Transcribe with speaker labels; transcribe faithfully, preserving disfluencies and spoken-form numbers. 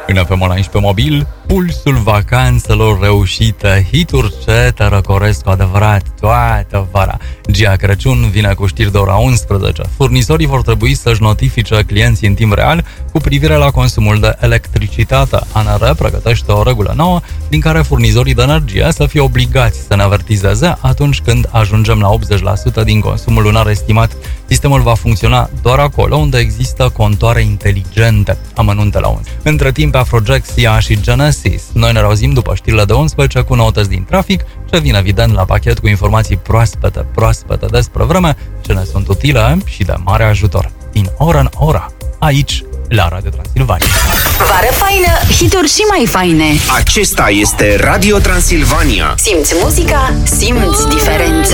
Speaker 1: În F M Online și pe mobil, pulsul vacanțelor reușite, hituri ce te răcoresc cu adevărat toată vara. Gia Crăciun vine cu știri de ora unsprezece. Furnizorii vor trebui să-și notifice clienții în timp real cu privire la consumul de electricitate. A N R pregătește o regulă nouă din care furnizorii de energie să fie obligați să ne avertizeze atunci când ajungem la optzeci la sută din consumul lunar estimat. Sistemul va funcționa doar acolo unde există contoare inteligente. Amănunte la unsprezece. Între timp, Afrojack, Sia și Genesis. Noi ne auzim după știrile de unsprezece cu noutăți din trafic, ce vine evident la pachet cu informații proaspete, proaspete despre vreme, ce ne sunt utile și de mare ajutor. Din oră în oră, aici, la Radio Transilvania.
Speaker 2: Vară faină, hituri și mai faine.
Speaker 3: Acesta este Radio Transilvania.
Speaker 2: Simți muzica, simți diferența.